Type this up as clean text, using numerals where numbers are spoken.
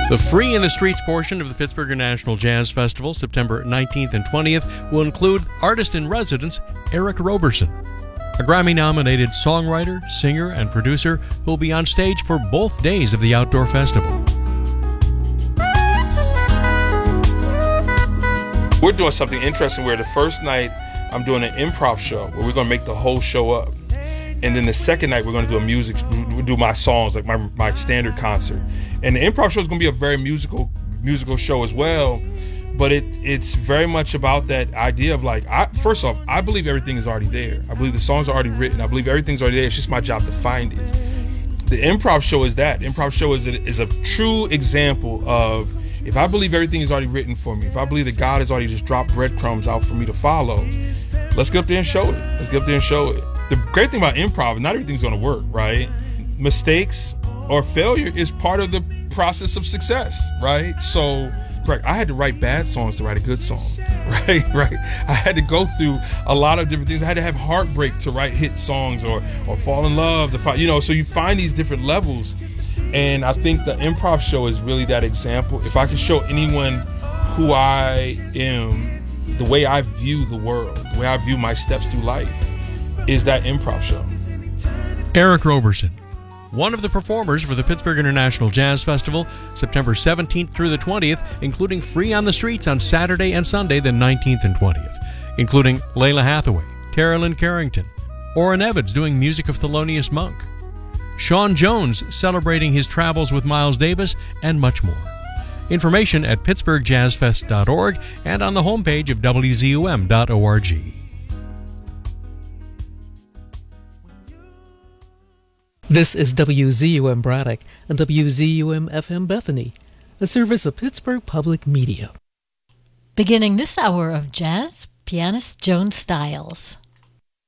The Free in the Streets portion of the Pittsburgh International Jazz Festival, September 19th and 20th, will include artist-in-residence Eric Roberson, a Grammy-nominated songwriter, singer, and producer who will be on stage for both days of the outdoor festival. We're doing something interesting where the first night I'm doing an improv show where we're going to make the whole show up. And then the second night we're going to do do my songs, like my standard concert. And the improv show is going to be a very musical show as well. But it's very much about that idea of like, first off, I believe everything is already there. I believe the songs are already written. I believe everything's already there. It's just my job to find it. The improv show is that. The improv show is a true example of, if I believe everything is already written for me, if I believe that God has already just dropped breadcrumbs out for me to follow, let's get up there and show it. The great thing about improv, not everything's going to work, right? Mistakes or failure is part of the process of success, right? So, correct, I had to write bad songs to write a good song, right? I had to go through a lot of different things. I had to have heartbreak to write hit songs or fall in love to find, so you find these different levels. And I think the improv show is really that example. If I could show anyone who I am, the way I view the world, the way I view my steps through life, is that improv show. Eric Roberson, one of the performers for the Pittsburgh International Jazz Festival, September 17th through the 20th, including Free on the Streets on Saturday and Sunday, the 19th and 20th, including Layla Hathaway, Tara Lynn Carrington, Orrin Evans doing music of Thelonious Monk, Sean Jones celebrating his travels with Miles Davis, and much more. Information at pittsburghjazzfest.org and on the homepage of wzum.org. This is WZUM Braddock and WZUM FM Bethany, a service of Pittsburgh Public Media. Beginning this hour of jazz, pianist Joan Stiles.